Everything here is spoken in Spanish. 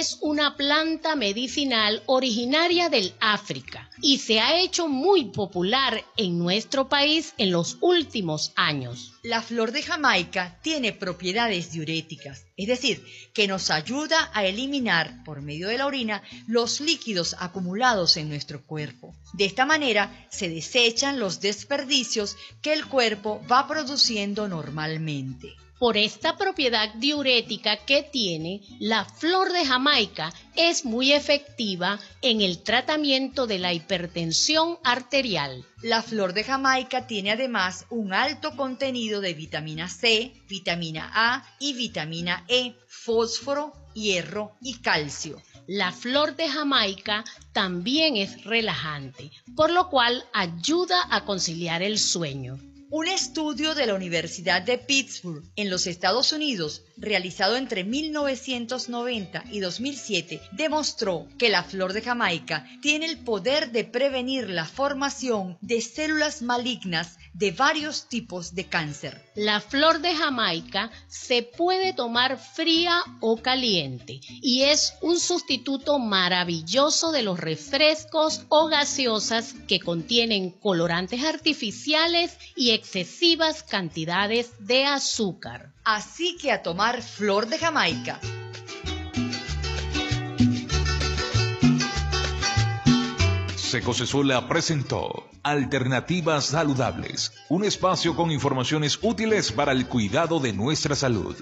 es una planta medicinal originaria del África y se ha hecho muy popular en nuestro país en los últimos años. La flor de Jamaica tiene propiedades diuréticas, es decir, que nos ayuda a eliminar por medio de la orina los líquidos acumulados en nuestro cuerpo. De esta manera se desechan los desperdicios que el cuerpo va produciendo normalmente. Por esta propiedad diurética que tiene, la flor de Jamaica es muy efectiva en el tratamiento de la hipertensión arterial. La flor de Jamaica tiene además un alto contenido de vitamina C, vitamina A y vitamina E, fósforo, hierro y calcio. La flor de Jamaica también es relajante, por lo cual ayuda a conciliar el sueño. Un estudio de la Universidad de Pittsburgh en los Estados Unidos, realizado entre 1990 y 2007, demostró que la flor de Jamaica tiene el poder de prevenir la formación de células malignas de varios tipos de cáncer. La flor de Jamaica se puede tomar fría o caliente y es un sustituto maravilloso de los refrescos o gaseosas que contienen colorantes artificiales y excesivas cantidades de azúcar. Así que a tomar flor de Jamaica. Secosesola presentó Alternativas Saludables, un espacio con informaciones útiles para el cuidado de nuestra salud.